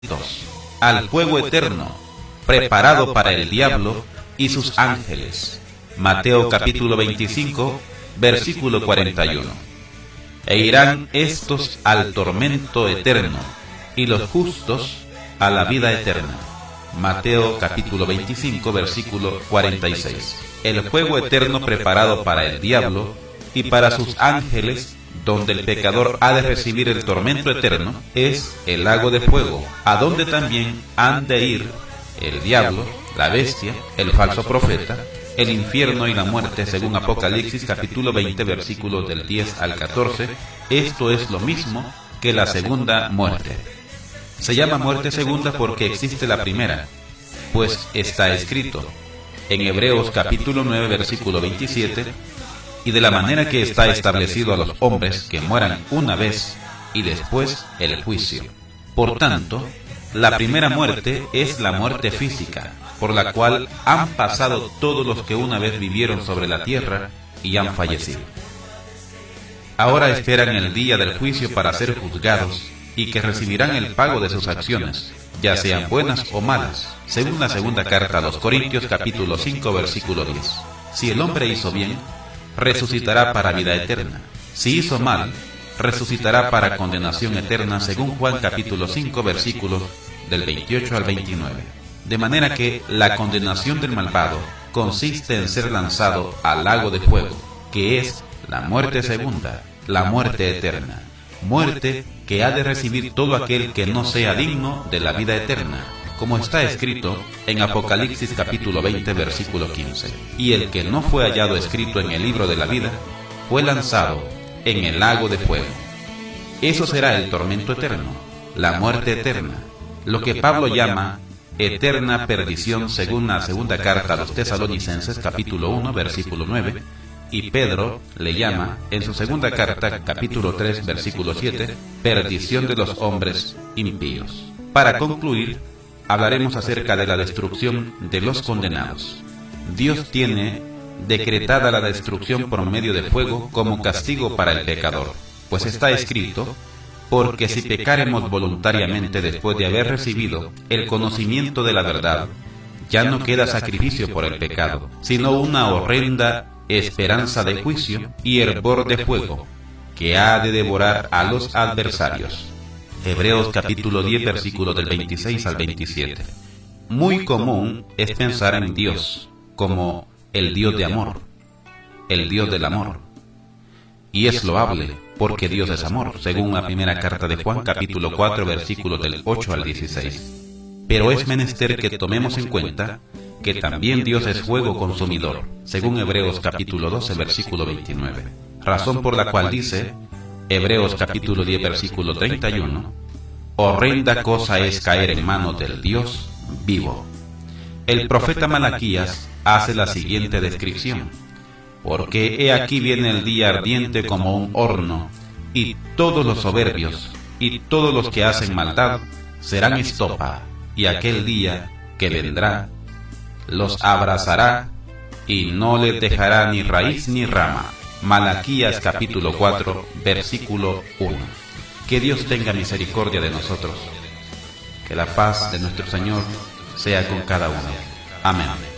al fuego eterno, preparado para el diablo y sus ángeles. Mateo capítulo 25, versículo 41. E irán estos al tormento eterno, y los justos a la vida eterna. Mateo capítulo 25, versículo 46. El fuego eterno preparado para el diablo y para sus ángeles, donde el pecador ha de recibir el tormento eterno, es el lago de fuego, a donde también han de ir el diablo, la bestia, el falso profeta, el infierno y la muerte, según Apocalipsis capítulo 20, versículos del 10 al 14. Esto es lo mismo que la segunda muerte. Se llama muerte segunda porque existe la primera, pues está escrito en Hebreos capítulo 9, versículo 27, y de la manera que está establecido a los hombres que mueran una vez y después el juicio. Por tanto, la primera muerte es la muerte física, por la cual han pasado todos los que una vez vivieron sobre la tierra y han fallecido. Ahora esperan el día del juicio para ser juzgados y que recibirán el pago de sus acciones, ya sean buenas o malas, según la segunda carta a los Corintios capítulo 5, versículo 10. Si el hombre hizo bien, resucitará para vida eterna. Si hizo mal, resucitará para condenación eterna, según Juan capítulo 5, versículos del 28 al 29. De manera que la condenación del malvado consiste en ser lanzado al lago de fuego, que es la muerte segunda, la muerte eterna. Muerte que ha de recibir todo aquel que no sea digno de la vida eterna, como está escrito en Apocalipsis capítulo 20, versículo 15. Y el que no fue hallado escrito en el libro de la vida, fue lanzado en el lago de fuego. Eso será el tormento eterno, la muerte eterna, lo que Pablo llama eterna perdición, según la segunda carta a los Tesalonicenses capítulo 1, versículo 9, y Pedro le llama en su segunda carta capítulo 3, versículo 7, perdición de los hombres impíos. Para concluir, hablaremos acerca de la destrucción de los condenados. Dios tiene decretada la destrucción por medio de fuego como castigo para el pecador, pues está escrito: porque si pecaremos voluntariamente después de haber recibido el conocimiento de la verdad, ya no queda sacrificio por el pecado, sino una horrenda esperanza de juicio y hervor de fuego, que ha de devorar a los adversarios. Hebreos capítulo 10, versículos del 26 al 27. Muy común es pensar en Dios como el Dios de amor, el Dios del amor. Y es loable, porque Dios es amor, según la primera carta de Juan capítulo 4, versículos del 8 al 16. Pero es menester que tomemos en cuenta que también Dios es fuego consumidor, según Hebreos capítulo 12, versículo 29. Razón por la cual dice Hebreos capítulo 10, versículo 31, horrenda cosa es caer en manos del Dios vivo. El profeta Malaquías hace la siguiente descripción: porque he aquí viene el día ardiente como un horno, y todos los soberbios y todos los que hacen maldad serán estopa, y aquel día que vendrá los abrazará y no les dejará ni raíz ni rama. Malaquías capítulo 4, versículo 1. Que Dios tenga misericordia de nosotros. Que la paz de nuestro Señor sea con cada uno. Amén.